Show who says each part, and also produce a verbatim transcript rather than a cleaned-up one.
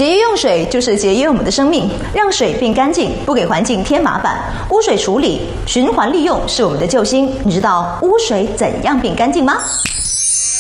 Speaker 1: 节约用水就是节约我们的生命，让水变干净，不给环境添麻烦。污水处理、循环利用是我们的救星。你知道污水怎样变干净吗？